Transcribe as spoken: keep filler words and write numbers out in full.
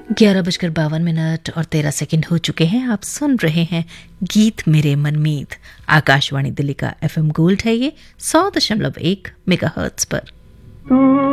ग्यारह बजकर बावन मिनट और तेरह सेकंड हो चुके हैं। आप सुन रहे हैं गीत मेरे मनमीत। आकाशवाणी दिल्ली का एफएम गोल्ड है ये सौ दशमलव एक मेगाहर्ट्ज पर।